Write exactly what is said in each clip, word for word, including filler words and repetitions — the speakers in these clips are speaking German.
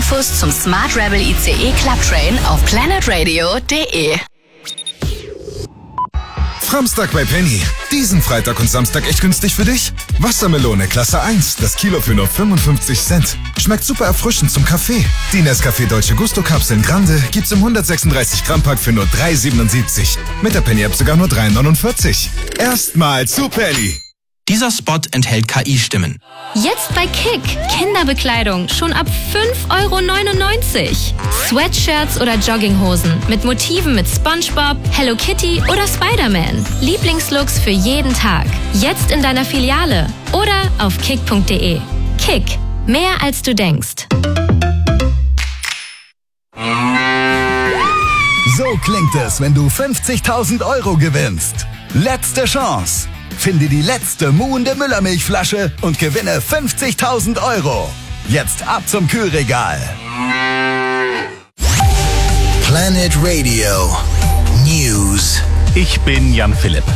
Infos zum Smart Rebel I C E Club Train auf planet radio punkt de. Framstag bei Penny. Diesen Freitag und Samstag echt günstig für dich? Wassermelone Klasse eins, das Kilo für nur fünfundfünfzig Cent. Schmeckt super erfrischend zum Kaffee. Die Nescafé Dolce Gusto Kapseln Grande gibt's im hundertsechsunddreißig Gramm Pack für nur drei siebenundsiebzig. Mit der Penny App sogar nur drei neunundvierzig. Erstmal zu Penny. Dieser Spot enthält K I-Stimmen. Jetzt bei Kick. Kinderbekleidung schon ab fünf Euro neunundneunzig. Sweatshirts oder Jogginghosen mit Motiven mit SpongeBob, Hello Kitty oder Spider-Man. Lieblingslooks für jeden Tag. Jetzt in deiner Filiale oder auf kick punkt de. Kick. Mehr als du denkst. So klingt es, wenn du fünfzigtausend Euro gewinnst. Letzte Chance. Finde die letzte muhende Müllermilchflasche und gewinne fünfzigtausend Euro. Jetzt ab zum Kühlregal. Planet Radio News. Ich bin Jan Philipp.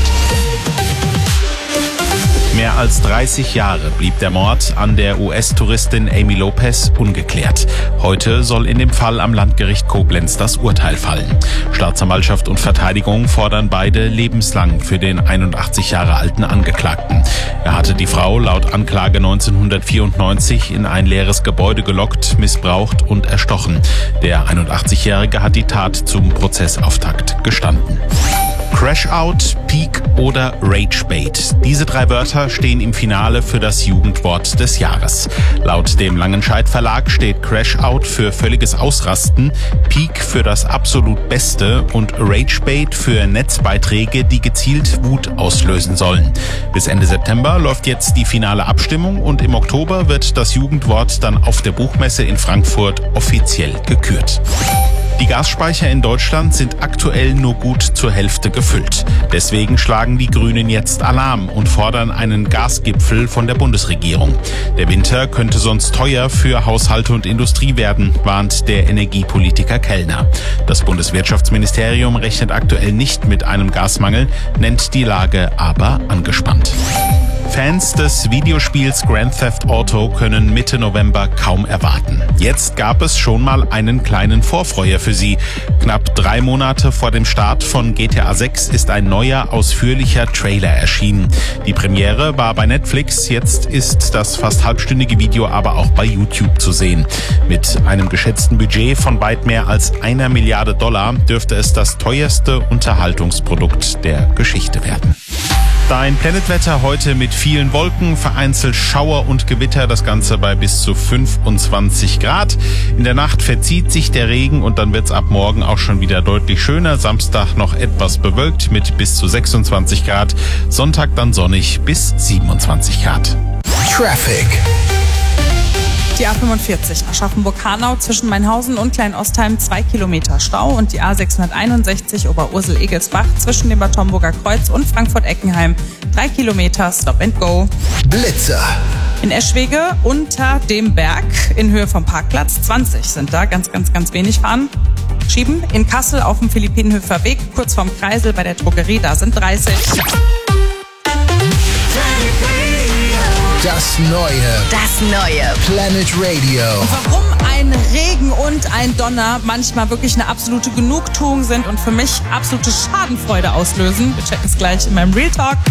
Mehr als dreißig Jahre blieb der Mord an der U S-Touristin Amy Lopez ungeklärt. Heute soll in dem Fall am Landgericht Koblenz das Urteil fallen. Staatsanwaltschaft und Verteidigung fordern beide lebenslang für den einundachtzig Jahre alten Angeklagten. Er hatte die Frau laut Anklage neunzehnhundertvierundneunzig in ein leeres Gebäude gelockt, missbraucht und erstochen. Der einundachtzigjährige hat die Tat zum Prozessauftakt gestanden. Crash-Out, Peak oder Rage-Bait. Diese drei Wörter stehen im Finale für das Jugendwort des Jahres. Laut dem Langenscheidt Verlag steht Crash-Out für völliges Ausrasten, Peak für das absolut Beste und Rage-Bait für Netzbeiträge, die gezielt Wut auslösen sollen. Bis Ende September läuft jetzt die finale Abstimmung und im Oktober wird das Jugendwort dann auf der Buchmesse in Frankfurt offiziell gekürt. Die Gasspeicher in Deutschland sind aktuell nur gut zur Hälfte gefüllt. Deswegen schlagen die Grünen jetzt Alarm und fordern einen Gasgipfel von der Bundesregierung. Der Winter könnte sonst teuer für Haushalte und Industrie werden, warnt der Energiepolitiker Kellner. Das Bundeswirtschaftsministerium rechnet aktuell nicht mit einem Gasmangel, nennt die Lage aber angespannt. Fans des Videospiels Grand Theft Auto können Mitte November kaum erwarten. Jetzt gab es schon mal einen kleinen Vorfreuer für sie. Knapp drei Monate vor dem Start von G T A sechs ist ein neuer, ausführlicher Trailer erschienen. Die Premiere war bei Netflix, jetzt ist das fast halbstündige Video aber auch bei YouTube zu sehen. Mit einem geschätzten Budget von weit mehr als einer Milliarde Dollar dürfte es das teuerste Unterhaltungsprodukt der Geschichte werden. Dein Planetwetter heute mit vielen Wolken, vereinzelt Schauer und Gewitter, das Ganze bei bis zu fünfundzwanzig Grad. In der Nacht verzieht sich der Regen und dann wird's ab morgen auch schon wieder deutlich schöner. Samstag noch etwas bewölkt mit bis zu sechsundzwanzig Grad. Sonntag dann sonnig bis siebenundzwanzig Grad. Traffic. Die A fünfundvierzig Aschaffenburg-Hanau zwischen Mainhausen und Kleinostheim zwei Kilometer Stau und die A sechshunderteinundsechzig Oberursel-Egelsbach zwischen dem Bad Homburger Kreuz und Frankfurt-Eckenheim drei Kilometer Stop and Go. Blitzer. In Eschwege unter dem Berg in Höhe vom Parkplatz zwanzig sind da, ganz, ganz, ganz wenig fahren. Schieben. In Kassel auf dem Philippinenhöfer Weg kurz vorm Kreisel bei der Drogerie, da sind dreißig. Das Neue. Das Neue. Planet Radio. Warum ein Regen und ein Donner manchmal wirklich eine absolute Genugtuung sind und für mich absolute Schadenfreude auslösen. Wir checken es gleich in meinem Real Talk.